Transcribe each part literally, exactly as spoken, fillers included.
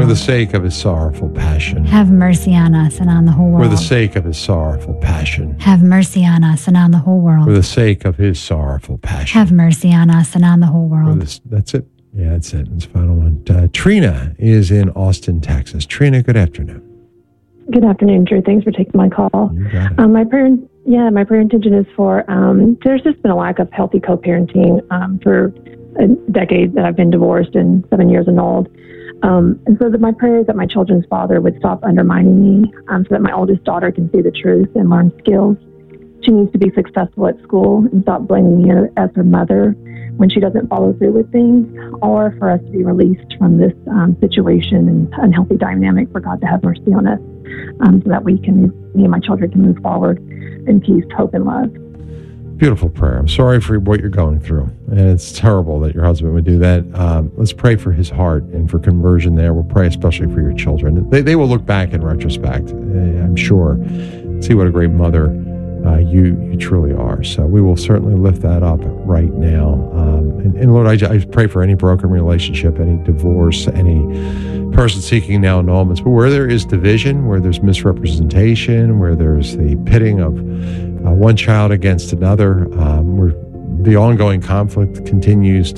For the sake of his sorrowful passion. Have mercy on us and on the whole world. For the sake of his sorrowful passion. Have mercy on us and on the whole world. For the sake of his sorrowful passion. Have mercy on us and on the whole For world. this, that's it. Yeah, that's it. That's the final one. Uh, Trina is in Austin, Texas. Trina, good afternoon. Good afternoon, Drew. Thanks for taking my call. You got it. Um, my prayer, yeah, my prayer intention is for. Um, there's just been a lack of healthy co-parenting um, for a decade that I've been divorced and seven years annulled. Um, and so that my prayer is that my children's father would stop undermining me, um, so that my oldest daughter can see the truth and learn skills. She needs to be successful at school and stop blaming me as her mother when she doesn't follow through with things, or for us to be released from this um, situation and unhealthy dynamic, for God to have mercy on us, um, so that we can, me and my children can move forward in peace, hope, and love. Beautiful prayer. I'm sorry for what you're going through. And it's terrible that your husband would do that. Um, let's pray for his heart and for conversion there. We'll pray especially for your children. They, they will look back in retrospect, I'm sure, see what a great mother Uh, you you truly are. So we will certainly lift that up right now. Um, and, and Lord, I, I pray for any broken relationship, any divorce, any person seeking now annulments. But where there is division, where there's misrepresentation, where there's the pitting of uh, one child against another, um, where the ongoing conflict continues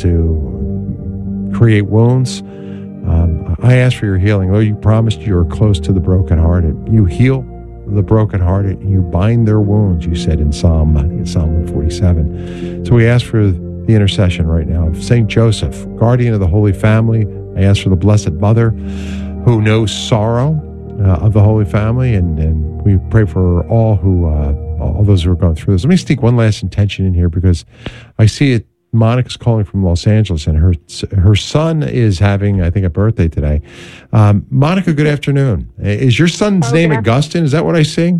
to create wounds, um, I ask for your healing. Lord, you promised you're close to the brokenhearted. You heal the brokenhearted, and you bind their wounds, you said in Psalm, I think it's Psalm one forty-seven. So we ask for the intercession right now of Saint Joseph, guardian of the Holy Family. I ask for the Blessed Mother, who knows sorrow uh, of the Holy Family, and, and we pray for all who, uh, all those who are going through this. Let me sneak one last intention in here, because I see it. Monica's calling from Los Angeles, and her her son is having, I think, a birthday today. Um, Monica, good afternoon. Is your son's oh, name Augustine? Is that what I see?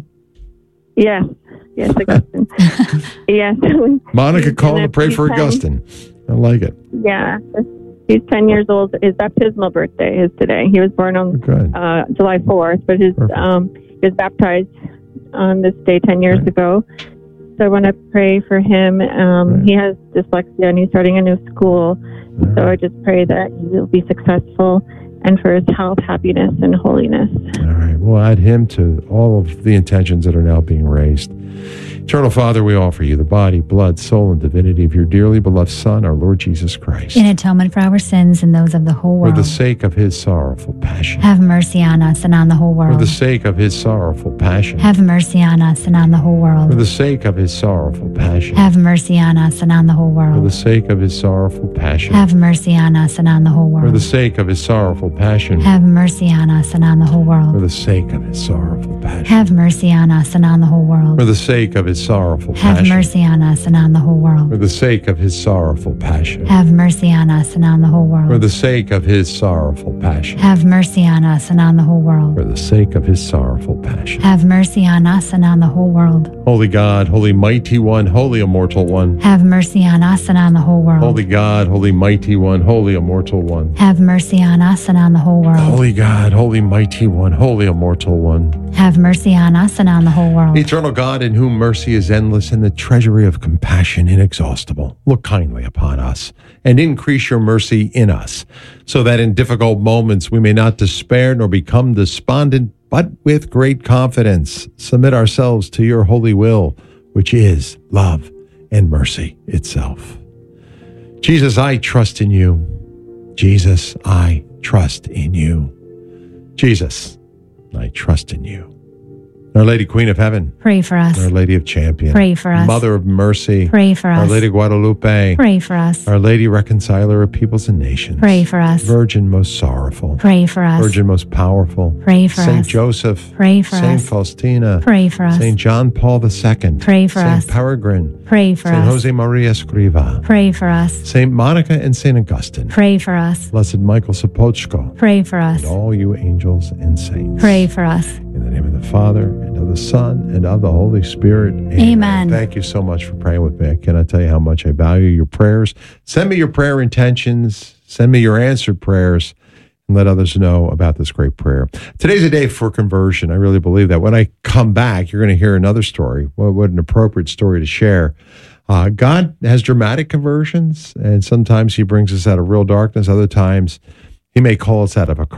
Yes. Yes, Augustine. Yes. Monica calling to pray for ten. Augustine. I like it. Yeah. He's ten years old. His baptismal birthday is today. He was born on uh, July fourth, but his um, he was baptized on this day ten years right. ago. So I want to pray for him. Um, right. He has dyslexia and he's starting a new school. Right. So I just pray that he will be successful and for his health, happiness, and holiness. All right. We'll add him to all of the intentions that are now being raised. Eternal Father, we offer you the body, blood, soul, and divinity of your dearly beloved Son, our Lord Jesus Christ. In atonement for our sins and those of the whole world. For the sake of his sorrowful passion. Have mercy on us and on the whole world. For the sake of his sorrowful passion. Have mercy on us and on the whole world. For the sake of his sorrowful passion. Have mercy on us and on the whole world. For the sake of his sorrowful passion. Have mercy on us and on the whole world. For the sake of his sorrowful passion. Have mercy on us and on the whole world. For the sake of his sorrowful passion. Have mercy on us and on the whole world. For the sake of his sorrowful passion. Have mercy on us and on the whole world. For the sake of his sorrowful passion. Have mercy on us and on the whole world. For the sake of his sorrowful passion. Have mercy on us and on the whole world. For the sake of his sorrowful passion. Have mercy on us and on the whole world. Holy God, holy mighty one, holy immortal one. Have mercy on us and on the whole world. Holy God, holy mighty one, holy immortal one. Have mercy on us and on the whole world. Holy God, holy mighty one, holy immortal one. Have mercy on us and on the whole world. Eternal God, in whom mercy is endless and the treasury of compassion inexhaustible, look kindly upon us and increase your mercy in us, so that in difficult moments we may not despair nor become despondent, but with great confidence submit ourselves to your holy will, which is love and mercy itself. Jesus, I trust in you. Jesus, I trust in you. Jesus, I trust in you. Our Lady Queen of Heaven. Pray for us. Our Lady of Champion. Pray for us. Mother of Mercy. Pray for us. Our Lady Guadalupe. Pray for us. Our Lady Reconciler of Peoples and Nations. Pray for us. Virgin most sorrowful. Pray for us. Virgin most powerful. Pray for Saint us. Joseph. Pray for Saint us. Faustina. Pray for us. Saint John Paul the Second. Pray for Saint us. Peregrine. Pray for Saint us. Jose Maria Escriva. Pray for us. Saint Monica and Saint Augustine. Pray for us. Blessed Michael Sapochko. Pray for us. And all you angels and saints. Pray for us. In the name of the Father, and of the Son, and of the Holy Spirit. Amen. Amen. Thank you so much for praying with me. I cannot tell you how much I value your prayers. Send me your prayer intentions. Send me your answered prayers, and let others know about this great prayer. Today's a day for conversion. I really believe that. When I come back, you're going to hear another story. What, what an appropriate story to share. Uh, God has dramatic conversions, and sometimes he brings us out of real darkness. Other times, he may call us out of a